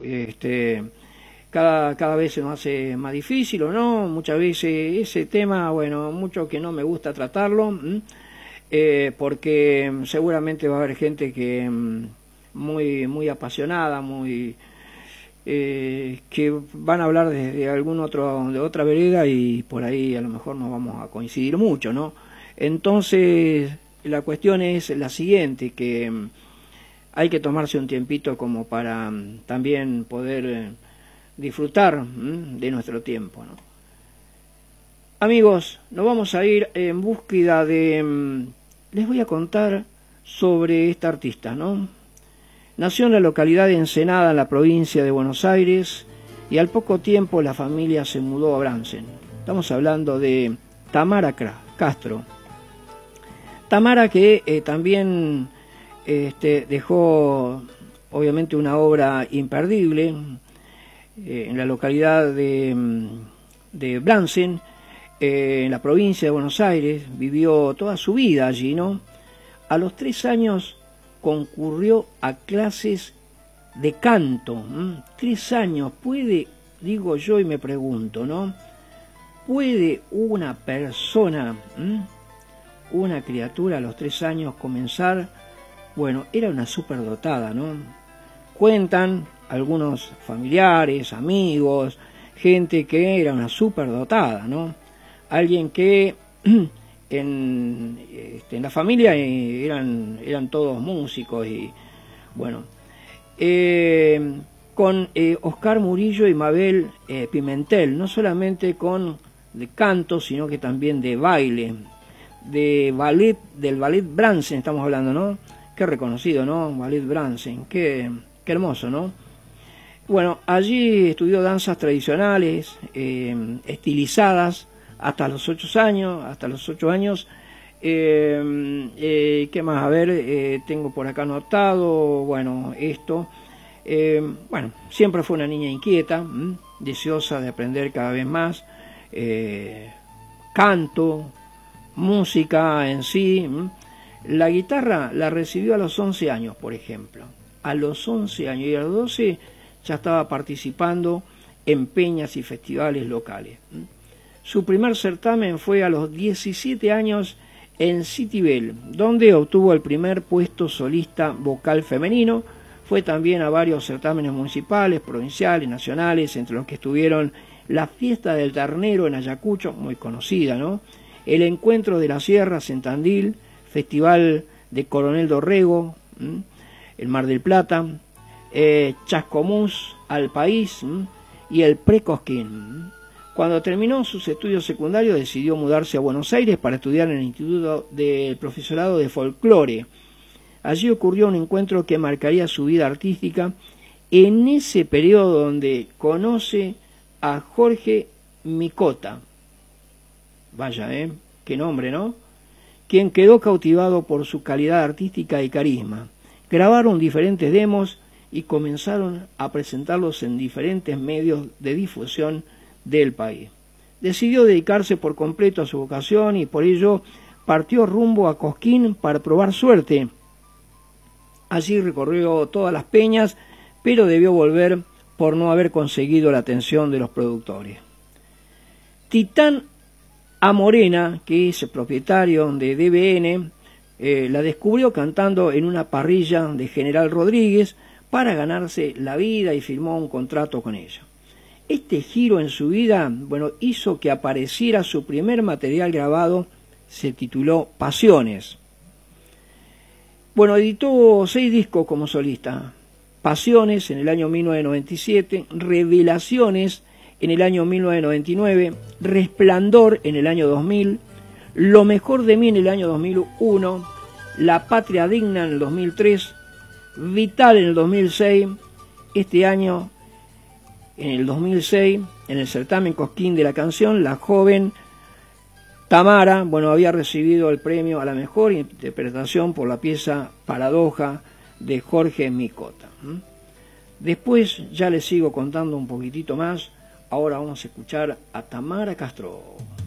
Cada vez se nos hace más difícil, ¿o no? Muchas veces ese tema, bueno, mucho que no me gusta tratarlo, porque seguramente va a haber gente que muy apasionada, que van a hablar de de otra vereda, y por ahí a lo mejor no vamos a coincidir mucho, ¿no? Entonces, la cuestión es la siguiente, que hay que tomarse un tiempito como para también poder disfrutar de nuestro tiempo, ¿no? Amigos, nos vamos a ir en búsqueda de... les voy a contar sobre esta artista, ¿no? Nació en la localidad de Ensenada, en la provincia de Buenos Aires, y al poco tiempo la familia se mudó a Bransen. Estamos hablando de Tamara Castro. Tamara, que también dejó obviamente una obra imperdible en la localidad de Bransen, en la provincia de Buenos Aires. Vivió toda su vida allí, ¿no? A los 3 años concurrió a clases de canto. 3 años, puede, digo yo y me pregunto, ¿no? ¿Puede una persona, una criatura a los 3 años comenzar? Bueno, era una superdotada, ¿no? Cuentan algunos familiares, amigos, gente que era una superdotada, ¿no? Alguien que en la familia eran todos músicos, y bueno, con Oscar Murillo y Mabel Pimentel, no solamente de canto, sino que también de baile, del ballet Bransen estamos hablando, ¿no? Qué reconocido, ¿no? Ballet Bransen, qué hermoso, ¿no? Bueno, allí estudió danzas tradicionales, estilizadas, hasta los 8 años. ¿Qué más? A ver, tengo por acá anotado, bueno, esto. Bueno, siempre fue una niña inquieta, deseosa de aprender cada vez más, canto, música en sí. La guitarra la recibió a los 11 años, por ejemplo. A los 11 años, y a los 12 ya estaba participando en peñas y festivales locales. Su primer certamen fue a los 17 años en Citibel, donde obtuvo el primer puesto solista vocal femenino. Fue también a varios certámenes municipales, provinciales, nacionales, entre los que estuvieron la Fiesta del Ternero en Ayacucho, muy conocida, ¿no? El Encuentro de las Sierras en Tandil, Festival de Coronel Dorrego, el Mar del Plata, Chascomús al País, y el Precosquín. Cuando terminó sus estudios secundarios decidió mudarse a Buenos Aires para estudiar en el Instituto del Profesorado de Folclore. Allí ocurrió un encuentro que marcaría su vida artística, en ese periodo donde conoce a Jorge Micota. Vaya, qué nombre, ¿no? Quien quedó cautivado por su calidad artística y carisma. Grabaron diferentes demos y comenzaron a presentarlos en diferentes medios de difusión del país. Decidió dedicarse por completo a su vocación y por ello partió rumbo a Cosquín para probar suerte. Allí recorrió todas las peñas, pero debió volver por no haber conseguido la atención de los productores. Titán Amorena, que es el propietario de DBN, la descubrió cantando en una parrilla de General Rodríguez para ganarse la vida y firmó un contrato con ella. Este giro en su vida, bueno, hizo que apareciera su primer material grabado, se tituló Pasiones. Bueno, editó 6 discos como solista. Pasiones en el año 1997, Revelaciones en el año 1999, Resplandor en el año 2000, Lo mejor de mí en el año 2001, La patria digna en el 2003, Vital en el 2006, este año, en el 2006, en el certamen Cosquín de la canción, la joven Tamara, bueno, había recibido el premio a la mejor interpretación por la pieza Paradoja de Jorge Micota. Después ya les sigo contando un poquitito más. Ahora vamos a escuchar a Tamara Castro.